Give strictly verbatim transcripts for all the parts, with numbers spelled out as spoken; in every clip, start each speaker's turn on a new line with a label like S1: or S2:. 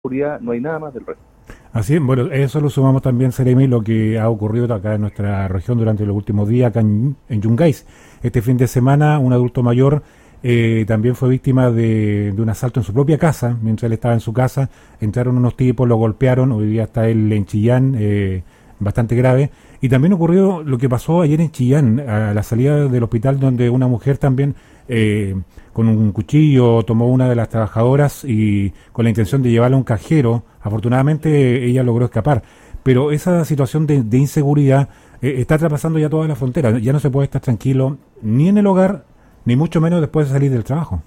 S1: seguridad, no hay nada más del resto.
S2: Así es, bueno, eso lo sumamos también, Seremi, lo que ha ocurrido acá en nuestra región durante los últimos días, acá en, en Yungay. Este fin de semana, un adulto mayor eh, también fue víctima de, de un asalto en su propia casa. Mientras él estaba en su casa, entraron unos tipos, lo golpearon, hoy día está él en Chillán, eh, bastante grave. Y también ocurrió lo que pasó ayer en Chillán, a la salida del hospital, donde una mujer también, eh, con un cuchillo, tomó una de las trabajadoras y con la intención de llevarla a un cajero. Afortunadamente ella logró escapar. Pero esa situación de, de inseguridad eh, está traspasando ya toda la frontera. Ya no se puede estar tranquilo ni en el hogar, ni mucho menos después de salir del trabajo.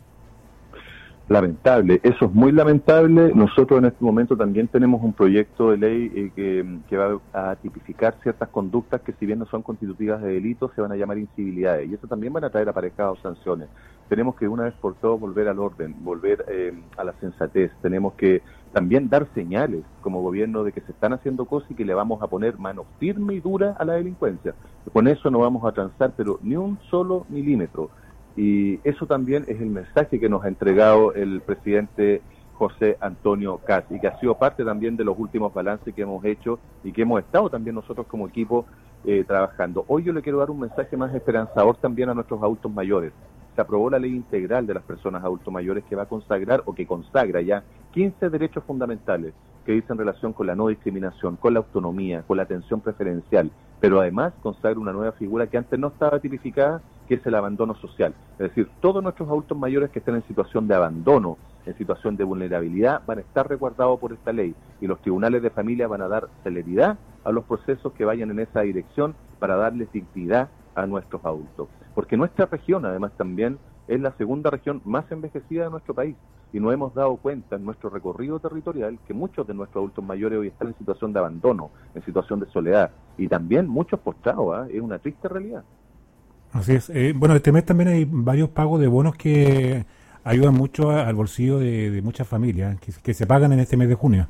S1: Lamentable, eso es muy lamentable. Nosotros en este momento también tenemos un proyecto de ley eh, que, que va a tipificar ciertas conductas que, si bien no son constitutivas de delitos, se van a llamar incivilidades, y eso también van a traer aparejados sanciones. Tenemos que, una vez por todas, volver al orden, volver eh, a la sensatez. Tenemos que también dar señales como gobierno de que se están haciendo cosas y que le vamos a poner mano firme y dura a la delincuencia. Con eso no vamos a transar, pero ni un solo milímetro. Y eso también es el mensaje que nos ha entregado el presidente José Antonio Kast, y que ha sido parte también de los últimos balances que hemos hecho y que hemos estado también nosotros como equipo eh, trabajando. Hoy yo le quiero dar un mensaje más esperanzador también a nuestros adultos mayores. Se aprobó la ley integral de las personas adultos mayores, que va a consagrar, o que consagra ya, quince derechos fundamentales que dicen relación con la no discriminación, con la autonomía, con la atención preferencial, pero además consagra una nueva figura que antes no estaba tipificada, que es el abandono social. Es decir, todos nuestros adultos mayores que estén en situación de abandono, en situación de vulnerabilidad, van a estar resguardados por esta ley, y los tribunales de familia van a dar celeridad a los procesos que vayan en esa dirección para darles dignidad a nuestros adultos. Porque nuestra región, además, también es la segunda región más envejecida de nuestro país, y nos hemos dado cuenta en nuestro recorrido territorial que muchos de nuestros adultos mayores hoy están en situación de abandono, en situación de soledad, y también muchos postrados. ¿eh? Es una triste realidad.
S2: Así es. Eh, bueno, este mes también hay varios pagos de bonos que ayudan mucho a, al bolsillo de, de muchas familias, que, que se pagan en este mes de junio.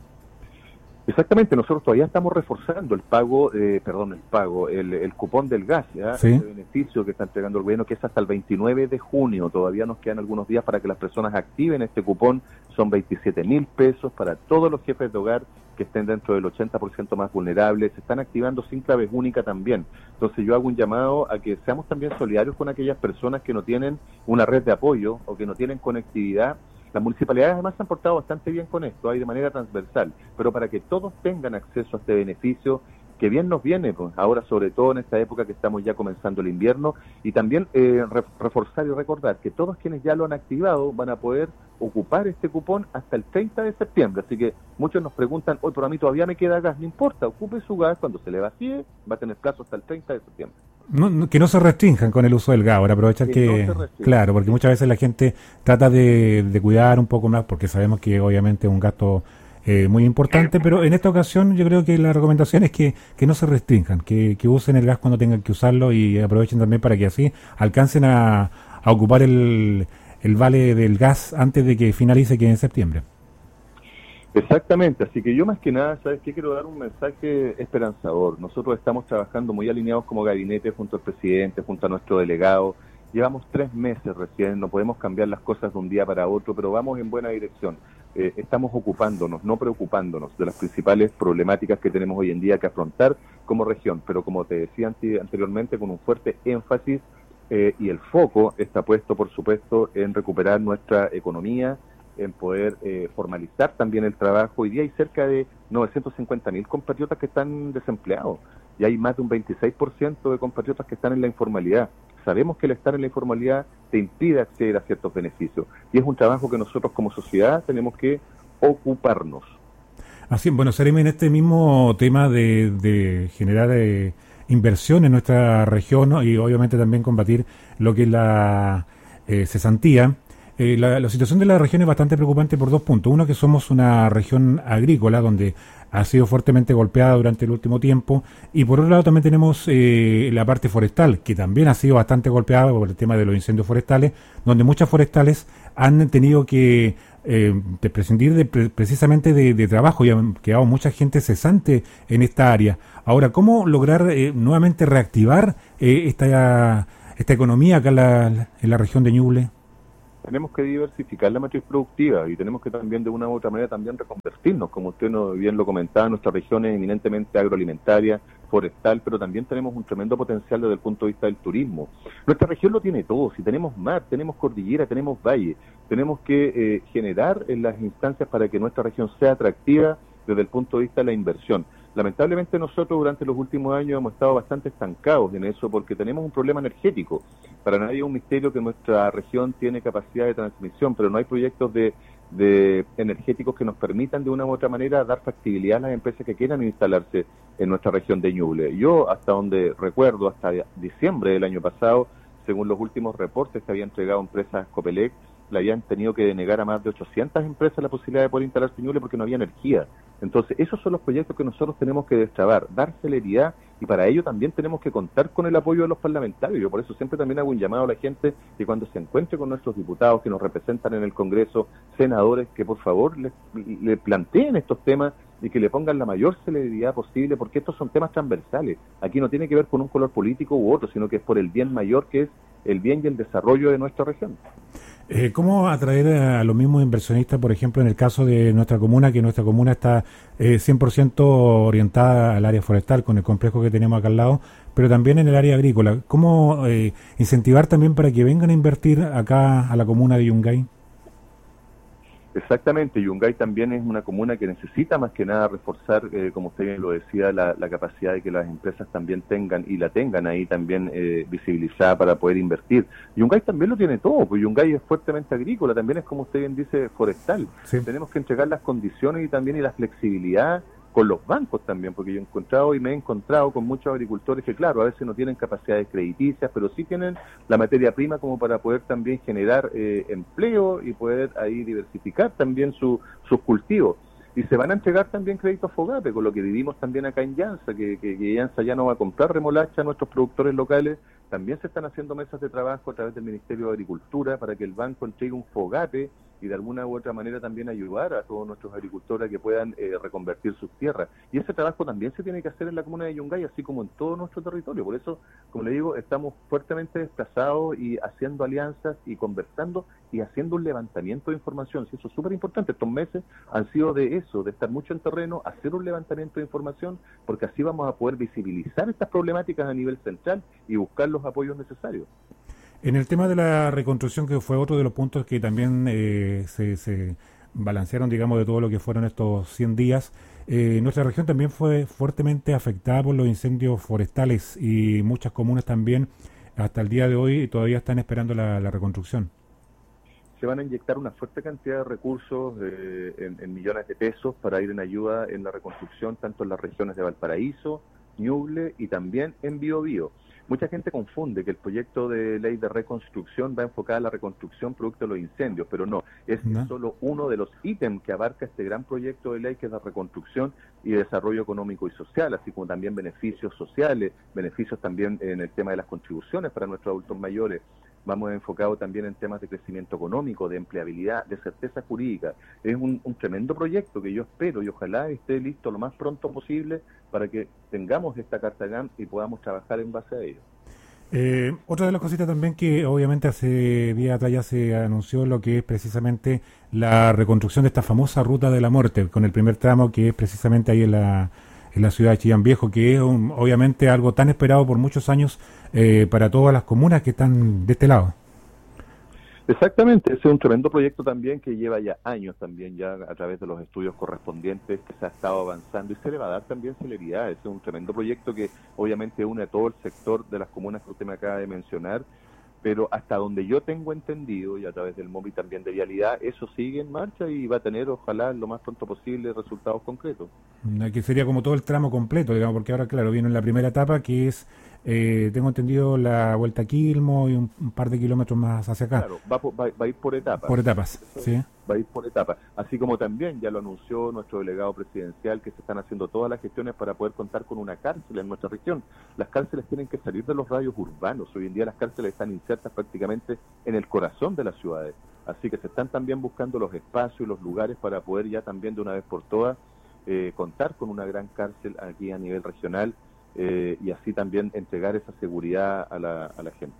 S1: Exactamente, nosotros todavía estamos reforzando el pago, eh, perdón, el pago, el, el cupón del gas, ¿ya?
S2: Sí.
S1: Ese beneficio que está entregando el gobierno, que es hasta el veintinueve de junio, todavía nos quedan algunos días para que las personas activen este cupón. Son veintisiete mil pesos para todos los jefes de hogar que estén dentro del ochenta por ciento más vulnerables. Se están activando sin clave única también. Entonces yo hago un llamado a que seamos también solidarios con aquellas personas que no tienen una red de apoyo o que no tienen conectividad. Las municipalidades además se han portado bastante bien con esto, hay de manera transversal, pero para que todos tengan acceso a este beneficio, que bien nos viene, pues, ahora sobre todo en esta época que estamos ya comenzando el invierno, y también eh, re- reforzar y recordar que todos quienes ya lo han activado van a poder ocupar este cupón hasta el treinta de septiembre, así que muchos nos preguntan, hoy pero a mí todavía me queda gas, no importa, ocupe su gas, cuando se le vacíe va a tener plazo hasta el treinta de septiembre.
S2: No, no, que no se restrinjan con el uso del gas, ahora aprovechar
S1: Que
S2: que,
S1: no se restringe.
S2: claro, porque muchas veces la gente trata de, de cuidar un poco más, porque sabemos que obviamente es un gasto eh, muy importante, pero en esta ocasión yo creo que la recomendación es que, que no se restrinjan, que, que usen el gas cuando tengan que usarlo, y aprovechen también para que así alcancen a, a ocupar el, el vale del gas antes de que finalice, que es en septiembre.
S1: Exactamente, así que yo más que nada, ¿sabes qué? Quiero dar un mensaje esperanzador. Nosotros estamos trabajando muy alineados como gabinete junto al presidente, junto a nuestro delegado. Llevamos tres meses recién, no podemos cambiar las cosas de un día para otro, pero vamos en buena dirección. Eh, estamos ocupándonos, no preocupándonos de las principales problemáticas que tenemos hoy en día que afrontar como región, pero como te decía anti- anteriormente, con un fuerte énfasis eh, y el foco está puesto, por supuesto, en recuperar nuestra economía, en poder eh, formalizar también el trabajo. Hoy día hay cerca de novecientos cincuenta mil compatriotas que están desempleados, y hay más de un veintiséis por ciento de compatriotas que están en la informalidad. Sabemos que el estar en la informalidad te impide acceder a ciertos beneficios, y es un trabajo que nosotros como sociedad tenemos que ocuparnos.
S2: Así, bueno, Seremi, en este mismo tema de, de generar eh, inversión en nuestra región, ¿no? Y obviamente también combatir lo que es la eh, cesantía. Eh, la, la situación de la región es bastante preocupante por dos puntos. Uno, que somos una región agrícola donde ha sido fuertemente golpeada durante el último tiempo, y por otro lado también tenemos eh, la parte forestal, que también ha sido bastante golpeada por el tema de los incendios forestales, donde muchas forestales han tenido que eh, de prescindir de, pre, precisamente de, de trabajo, y han quedado mucha gente cesante en esta área. Ahora, ¿cómo lograr eh, nuevamente reactivar eh, esta, esta economía acá en la, en la región de Ñuble?
S1: Tenemos que diversificar la matriz productiva y tenemos que también de una u otra manera también reconvertirnos, como usted no, bien lo comentaba, nuestra región es eminentemente agroalimentaria, forestal, pero también tenemos un tremendo potencial desde el punto de vista del turismo. Nuestra región lo tiene todo, si tenemos mar, tenemos cordillera, tenemos valle, tenemos que eh, generar en las instancias para que nuestra región sea atractiva desde el punto de vista de la inversión. Lamentablemente nosotros durante los últimos años hemos estado bastante estancados en eso porque tenemos un problema energético. Para nadie es un misterio que nuestra región tiene capacidad de transmisión, pero no hay proyectos de, de energéticos que nos permitan de una u otra manera dar factibilidad a las empresas que quieran instalarse en nuestra región de Ñuble. Yo, hasta donde recuerdo, hasta diciembre del año pasado, según los últimos reportes que había entregado empresas Copelec, le habían tenido que denegar a más de ochocientas empresas la posibilidad de poder instalarse en Ñuble porque no había energía. Entonces, esos son los proyectos que nosotros tenemos que destrabar, dar celeridad, y para ello también tenemos que contar con el apoyo de los parlamentarios. Yo por eso siempre también hago un llamado a la gente que cuando se encuentre con nuestros diputados que nos representan en el Congreso, senadores, que por favor le, le planteen estos temas y que le pongan la mayor celeridad posible, porque estos son temas transversales. Aquí no tiene que ver con un color político u otro, sino que es por el bien mayor, que es el bien y el desarrollo de nuestra región.
S2: Eh, ¿Cómo atraer a los mismos inversionistas, por ejemplo, en el caso de nuestra comuna, que nuestra comuna está eh, cien por ciento orientada al área forestal, con el complejo que tenemos acá al lado, pero también en el área agrícola? ¿Cómo eh, incentivar también para que vengan a invertir acá a la comuna de Yungay?
S1: Exactamente, Yungay también es una comuna que necesita más que nada reforzar, eh, como usted bien lo decía, la, la capacidad de que las empresas también tengan y la tengan ahí también eh, visibilizada para poder invertir. Yungay también lo tiene todo, pues Yungay es fuertemente agrícola, también es, como usted bien dice, forestal. Sí. Tenemos que entregar las condiciones y también y la flexibilidad con los bancos también, porque yo he encontrado y me he encontrado con muchos agricultores que, claro, a veces no tienen capacidades crediticias, pero sí tienen la materia prima como para poder también generar eh, empleo y poder ahí diversificar también su, sus cultivos. Y se van a entregar también créditos FOGAPE, con lo que vivimos también acá en Llanza, que, que, que Llanza ya no va a comprar remolacha a nuestros productores locales. También se están haciendo mesas de trabajo a través del Ministerio de Agricultura para que el banco entregue un FOGAPE y de alguna u otra manera también ayudar a todos nuestros agricultores a que puedan eh, reconvertir sus tierras. Y ese trabajo también se tiene que hacer en la comuna de Yungay, así como en todo nuestro territorio. Por eso, como le digo, estamos fuertemente desplazados y haciendo alianzas y conversando y haciendo un levantamiento de información. Sí, eso es súper importante. Estos meses han sido de eso, de estar mucho en terreno, hacer un levantamiento de información, porque así vamos a poder visibilizar estas problemáticas a nivel central y buscar los apoyos necesarios.
S2: En el tema de la reconstrucción, que fue otro de los puntos que también eh, se, se balancearon, digamos, de todo lo que fueron estos cien días, eh, nuestra región también fue fuertemente afectada por los incendios forestales y muchas comunas también, hasta el día de hoy, todavía están esperando la, la reconstrucción.
S1: Se van a inyectar una fuerte cantidad de recursos eh, en, en millones de pesos para ir en ayuda en la reconstrucción, tanto en las regiones de Valparaíso, Ñuble y también en Biobío. Mucha gente confunde que el proyecto de ley de reconstrucción va enfocado a la reconstrucción producto de los incendios, pero no, es ¿No? solo uno de los ítems que abarca este gran proyecto de ley, que es la reconstrucción y desarrollo económico y social, así como también beneficios sociales, beneficios también en el tema de las contribuciones para nuestros adultos mayores. Vamos enfocados también en temas de crecimiento económico, de empleabilidad, de certeza jurídica. Es un, un tremendo proyecto que yo espero y ojalá esté listo lo más pronto posible para que tengamos esta carta GAM y podamos trabajar en base a ello.
S2: Eh, otra de las cositas también que obviamente hace días atrás ya se anunció lo que es precisamente la reconstrucción de esta famosa ruta de la muerte, con el primer tramo que es precisamente ahí en la, en la ciudad de Chillán Viejo, que es un, obviamente algo tan esperado por muchos años eh, para todas las comunas que están de este lado.
S1: Exactamente, ese es un tremendo proyecto también que lleva ya años también, ya a través de los estudios correspondientes que se ha estado avanzando y se le va a dar también celeridad. Ese es un tremendo proyecto que obviamente une a todo el sector de las comunas que usted me acaba de mencionar, pero hasta donde yo tengo entendido y a través del móvil también de vialidad, eso sigue en marcha y va a tener, ojalá, lo más pronto posible resultados concretos.
S2: Que sería como todo el tramo completo, digamos, porque ahora, claro, viene la primera etapa que es, eh, tengo entendido, la vuelta a Quilmo y un, un par de kilómetros más hacia acá.
S1: Claro, va, va, va a ir por etapas.
S2: Por etapas, eso, sí.
S1: Va a ir por etapas. Así como también ya lo anunció nuestro delegado presidencial, que se están haciendo todas las gestiones para poder contar con una cárcel en nuestra región. Las cárceles tienen que salir de los radios urbanos. Hoy en día las cárceles están insertas prácticamente en el corazón de las ciudades. Así que se están también buscando los espacios y los lugares para poder ya también de una vez por todas eh, contar con una gran cárcel aquí a nivel regional eh, y así también entregar esa seguridad a la, a la gente.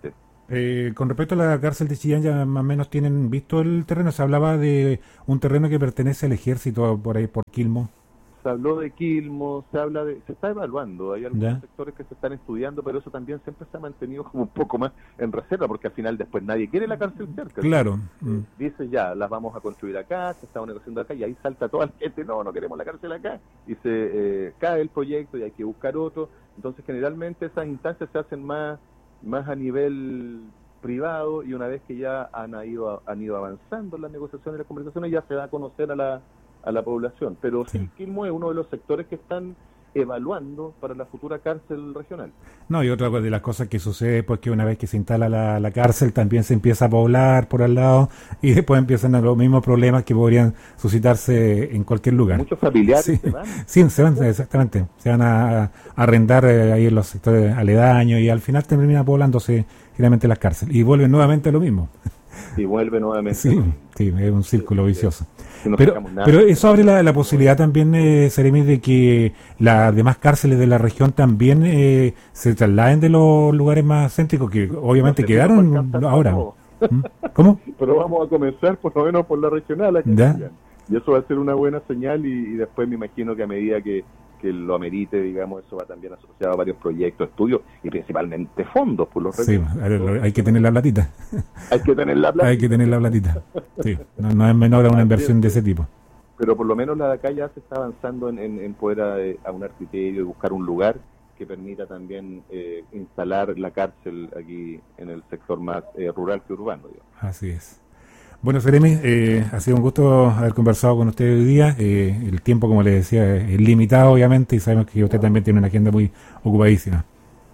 S2: Eh, con respecto a la cárcel de Chillán, ya más o menos tienen visto el terreno. Se hablaba de un terreno que pertenece al ejército por ahí, por Quilmo.
S1: Se habló de Quilmo, se habla de, se está evaluando, hay algunos
S2: ¿Ya?
S1: sectores que se están estudiando, pero eso también siempre se ha mantenido como un poco más en reserva, porque al final después nadie quiere la cárcel cerca.
S2: Claro.
S1: ¿Sí?
S2: Mm.
S1: Dice ya, las vamos a construir acá, se está negociando acá, y ahí salta toda la gente, no, no queremos la cárcel acá, y se eh, cae el proyecto y hay que buscar otro. Entonces generalmente esas instancias se hacen más, más a nivel privado, y una vez que ya han ido, han ido avanzando en las negociaciones y las conversaciones, ya se da a conocer a la a la población. Pero sí,
S2: Sí.
S1: Quilmo es uno de los sectores que están evaluando para la futura cárcel regional.
S2: No, y otra de las cosas que sucede pues que una vez que se instala la, la cárcel también se empieza a poblar por al lado y después empiezan los mismos problemas que podrían suscitarse en cualquier lugar.
S1: Muchos familiares
S2: Sí,
S1: se van.
S2: sí, se van, exactamente. Se van a, a arrendar eh, ahí en los sectores aledaños y al final termina poblándose generalmente las cárceles y vuelven nuevamente a lo mismo.
S1: Y vuelve nuevamente.
S2: Sí, sí, es un círculo vicioso.
S1: Si no
S2: Pero,
S1: sacamos nada.
S2: pero eso abre la, la posibilidad también, eh, Seremi, de que las demás cárceles de la región también eh, se trasladen de los lugares más céntricos, que obviamente
S1: No sé si
S2: quedaron
S1: nos alcanza
S2: ahora.
S1: todo.
S2: ¿Mm? ¿Cómo?
S1: Pero vamos a comenzar por lo menos por la regional acá en
S2: ¿Ya?
S1: Chillán. Y eso va a ser una buena señal, y, y después me imagino que a medida que, que lo amerite, digamos, eso va también asociado a varios proyectos, estudios y principalmente fondos por los
S2: Sí,
S1: recursos.
S2: hay que tener la platita.
S1: Hay que tener la plata.
S2: Hay que tener la platita. Sí, no, no es menor a una inversión de ese tipo.
S1: Pero por lo menos la de acá ya se está avanzando en, en, en poder a, a un criterio y buscar un lugar que permita también eh, instalar la cárcel aquí en el sector más eh, rural que urbano, digamos.
S2: Así es. Bueno, Seremi, eh, ha sido un gusto haber conversado con usted hoy día. Eh, el tiempo, como le decía, es limitado, obviamente, y sabemos que usted también tiene una agenda muy ocupadísima.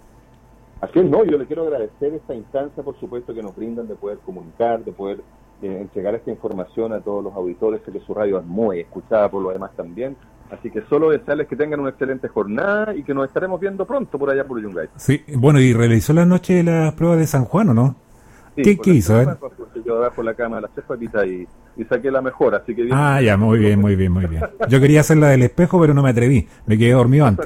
S1: Así es, no, yo le quiero agradecer esta instancia, por supuesto, que nos brindan de poder comunicar, de poder eh, entregar esta información a todos los auditores, sé que su radio es muy escuchada por los demás también. Así que solo desearles que tengan una excelente jornada y que nos estaremos viendo pronto por allá por Yungay.
S2: Sí, bueno, y realizó la noche las pruebas de San Juan, ¿o no?
S1: Sí,
S2: ¿Qué,
S1: con
S2: ¿qué
S1: las
S2: hizo?
S1: tres
S2: A ver.
S1: papas, porque yo debajo de la cama las tres papitas y, y saqué la mejor, así que bien.
S2: Ah, ya, muy bien, muy bien, muy bien. Yo quería hacer la del espejo, pero no me atreví. Me quedé dormido antes.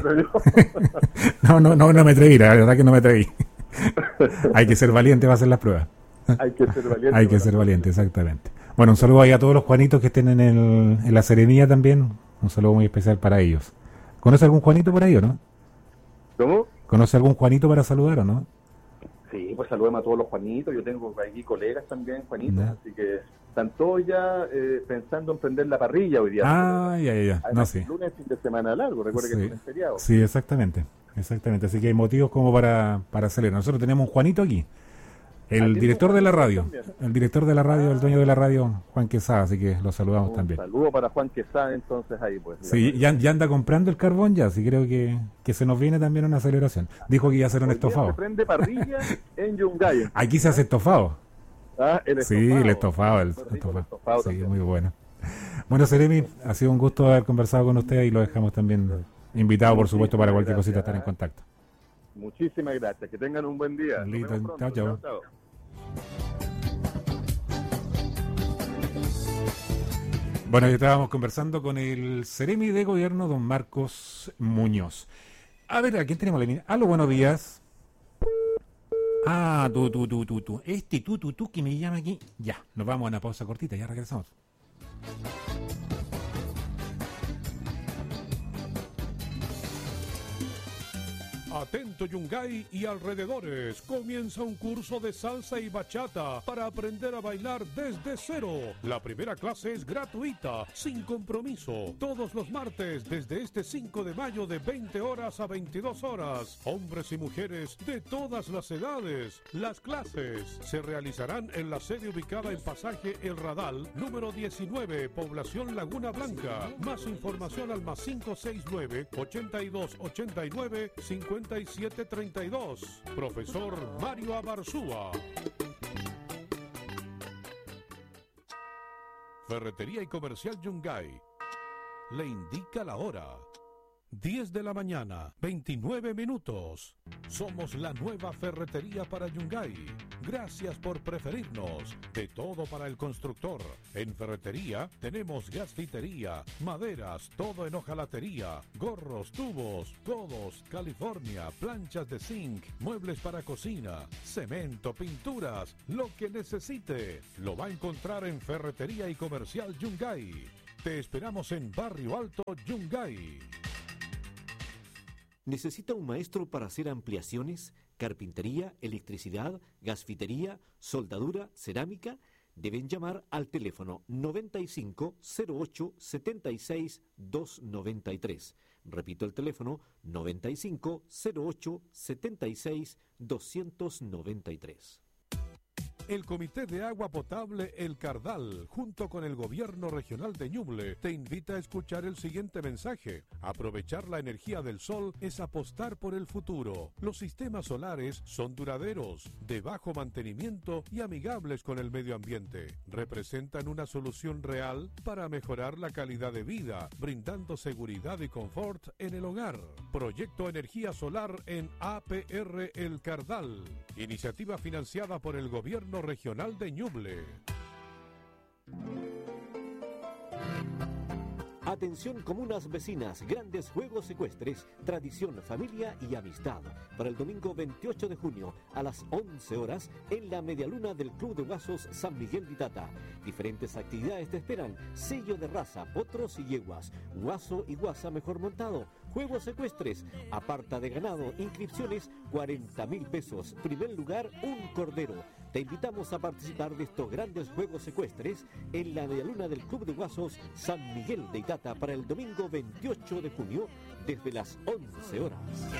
S2: No, no, no, no me atreví, la verdad que no me atreví. Hay que ser valiente para hacer las pruebas.
S1: Hay que ser valiente.
S2: Hay que ser valiente, exactamente. Bueno, un saludo ahí a todos los Juanitos que estén en, el, en la Seremía también. Un saludo muy especial para ellos. ¿Conoce algún Juanito por ahí o no?
S1: ¿Cómo?
S2: ¿Conoce algún Juanito para saludar o no?
S1: Sí, pues saludemos a todos los Juanitos. Yo tengo aquí colegas también, Juanitos,
S2: Ya.
S1: así que están todos ya eh, pensando en prender la parrilla hoy día.
S2: Ah, ya, ya, ya. No
S1: Además,
S2: sé.
S1: el lunes es fin de semana largo, recuerde que
S2: Sí.
S1: es un feriado.
S2: Sí, exactamente. Exactamente. Así que hay motivos como para, para acelerar. Nosotros tenemos un Juanito aquí. El
S1: Aquí
S2: director
S1: un
S2: de la
S1: Juanito
S2: radio.
S1: también.
S2: El director de la radio, el dueño de la radio, Juan Quesada. Así que lo saludamos
S1: Un
S2: también.
S1: saludo para Juan Quesada, entonces ahí pues.
S2: Sí, ya, ya anda comprando el carbón ya, así creo que, que se nos viene también una aceleración. Dijo que iba a hacer un
S1: Hoy día
S2: estofado.
S1: se prende parrilla en Yungay.
S2: Aquí se hace estofado.
S1: Ah, el
S2: Sí,
S1: estofado.
S2: el estofado, el
S1: Muy rico el
S2: estofado.
S1: estofado
S2: Sí,
S1: también.
S2: muy bueno. Bueno, Seremi, ha sido un gusto haber conversado con usted y lo dejamos también invitado, por supuesto, para cualquier cosita estar en contacto.
S1: Muchísimas gracias. Que tengan un buen día. Nos
S2: Listo,
S1: vemos
S2: chao,
S1: pronto.
S2: chao. Bueno, ya estábamos conversando con el Seremi de Gobierno, don Marcos Muñoz. A ver, ¿a quién tenemos la línea? Aló, buenos días. Ah, tú, tú, tú, tú, tú. Este tú, tú, tú que me llama aquí. Ya, nos vamos a una pausa cortita, ya regresamos.
S3: Atento Yungay y alrededores, comienza un curso de salsa y bachata para aprender a bailar desde cero. La primera clase es gratuita, sin compromiso. Todos los martes desde este cinco de mayo de veinte horas a veintidós horas. Hombres y mujeres de todas las edades. Las clases se realizarán en la sede ubicada en Pasaje El Radal, número diecinueve, Población Laguna Blanca. Más información al más cinco seis nueve, ochenta y dos ochenta y nueve, cincuenta y siete treinta y dos. Profesor Mario Abarzúa. Ferretería y Comercial Yungay le indica la hora. diez de la mañana, veintinueve minutos. Somos la nueva ferretería para Yungay. Gracias por preferirnos. De todo para el constructor. En ferretería tenemos gasfitería, maderas, todo en hojalatería, gorros, tubos, codos, California, planchas de zinc, muebles para cocina, cemento, pinturas, lo que necesite. Lo va a encontrar en Ferretería y Comercial Yungay. Te esperamos en Barrio Alto, Yungay.
S4: ¿Necesita un maestro para hacer ampliaciones, carpintería, electricidad, gasfitería, soldadura, cerámica? Deben llamar al teléfono noventa y cinco cero ocho setenta y seis doscientos noventa y tres. Repito el teléfono noventa y cinco cero ocho setenta y seis doscientos noventa y tres.
S3: El Comité de Agua Potable El Cardal, junto con el Gobierno Regional de Ñuble, te invita a escuchar el siguiente mensaje. Aprovechar la energía del sol es apostar por el futuro. Los sistemas solares son duraderos, de bajo mantenimiento y amigables con el medio ambiente. Representan una solución real para mejorar la calidad de vida, brindando seguridad y confort en el hogar. Proyecto Energía Solar en A P R El Cardal. Iniciativa financiada por el Gobierno Regional de Ñuble.
S4: Atención comunas vecinas, grandes juegos ecuestres, tradición, familia y amistad. Para el domingo veintiocho de junio a las once horas en la medialuna del Club de Guasos San Miguel de Itata. Diferentes actividades te esperan, sello de raza, potros y yeguas, guaso y guasa mejor montado, juegos ecuestres, aparta de ganado, inscripciones cuarenta mil pesos, primer lugar un cordero. Te invitamos a participar de estos grandes juegos ecuestres en la medialuna del Club de Guasos San Miguel de Itata para el domingo veintiocho de junio desde las once horas.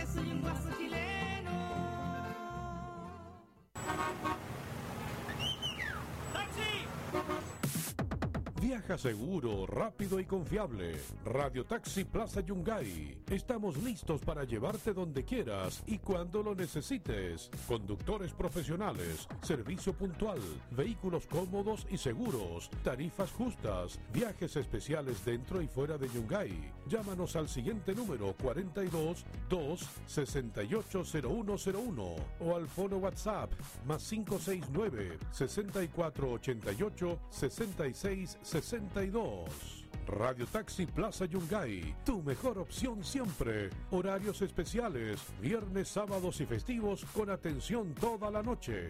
S3: Viaja seguro, rápido y confiable. Radio Taxi Plaza Yungay. Estamos listos para llevarte donde quieras y cuando lo necesites. Conductores profesionales, servicio puntual, vehículos cómodos y seguros, tarifas justas, viajes especiales dentro y fuera de Yungay. Llámanos al siguiente número cuarenta y dos, dos, sesenta y ocho, cero uno cero uno o al fono WhatsApp más cinco seis nueve, sesenta y cuatro ochenta y ocho, sesenta y seis sesenta y dos. Radio Taxi Plaza Yungay, tu mejor opción siempre. Horarios especiales, viernes, sábados y festivos con atención toda la noche.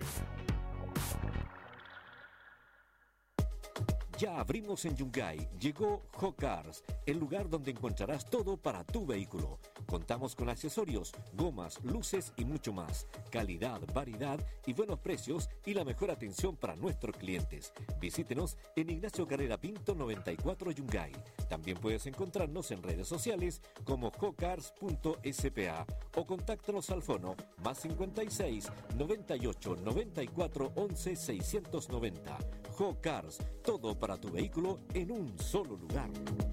S4: Ya abrimos en Yungay. Llegó J-Cars, el lugar donde encontrarás todo para tu vehículo. Contamos con accesorios, gomas, luces y mucho más. Calidad, variedad y buenos precios y la mejor atención para nuestros clientes. Visítenos en Ignacio Carrera Pinto noventa y cuatro Yungay. También puedes encontrarnos en redes sociales como jocars punto s p a o contáctanos al fono más cincuenta y seis, noventa y ocho, noventa y cuatro, once, seiscientos noventa. J-Cars, todo para tu vehículo en un solo lugar.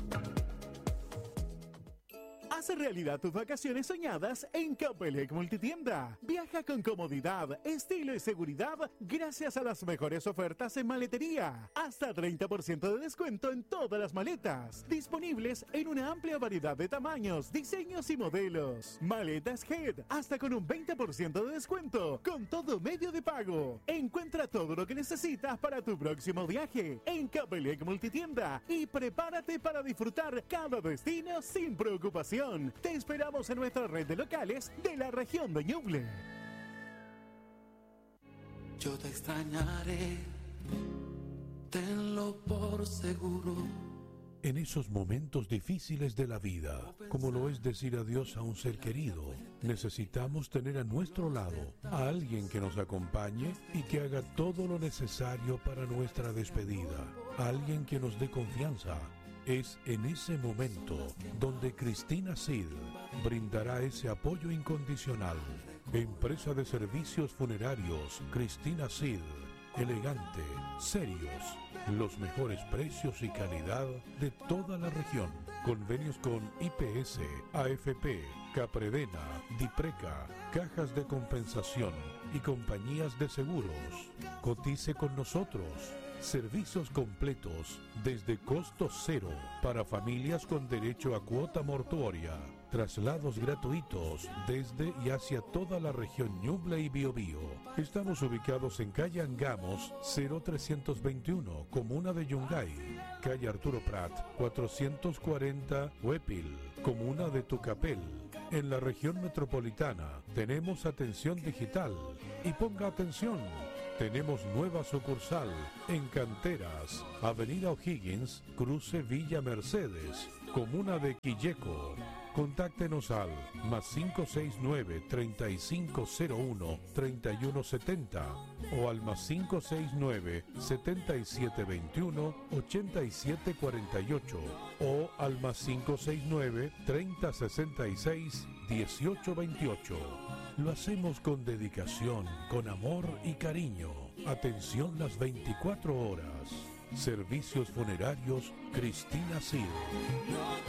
S5: Haz realidad tus vacaciones soñadas en Capelec Multitienda. Viaja con comodidad, estilo y seguridad gracias a las mejores ofertas en maletería. Hasta treinta por ciento de descuento en todas las maletas. Disponibles en una amplia variedad de tamaños, diseños y modelos. Maletas Head, hasta con un veinte por ciento de descuento, con todo medio de pago. Encuentra todo lo que necesitas para tu próximo viaje en Capelec Multitienda y prepárate para disfrutar cada destino sin preocupación. Te esperamos en nuestra red de locales de la región de Ñuble.
S6: Yo te extrañaré, tenlo por seguro.
S3: En esos momentos difíciles de la vida, como lo es decir adiós a un ser querido, necesitamos tener a nuestro lado a alguien que nos acompañe y que haga todo lo necesario para nuestra despedida, a alguien que nos dé confianza. Es en ese momento donde Cristina Cid brindará ese apoyo incondicional. Empresa de servicios funerarios Cristina Cid. Elegante, serios, los mejores precios y calidad de toda la región. Convenios con I P S, A F P, Capredena, Dipreca, cajas de compensación y compañías de seguros. Cotice con nosotros. Servicios completos desde costo cero para familias con derecho a cuota mortuoria. Traslados gratuitos desde y hacia toda la región Ñuble y Biobío. Estamos ubicados en calle Angamos cero trescientos veintiuno, comuna de Yungay. Calle Arturo Prat cuatrocientos cuarenta, Huépil, comuna de Tucapel. En la región metropolitana tenemos atención digital. Y ponga atención, tenemos nueva sucursal en Canteras, Avenida O'Higgins, cruce Villa Mercedes, comuna de Quilleco. Contáctenos al más cinco seis nueve, treinta y cinco cero uno, treinta y uno setenta o al más cinco seis nueve, setenta y siete veintiuno, ochenta y siete cuarenta y ocho o al más cinco seis nueve, treinta sesenta y seis, dieciocho veintiocho. Lo hacemos con dedicación, con amor y cariño. Atención las veinticuatro horas. Servicios funerarios Cristina Cid.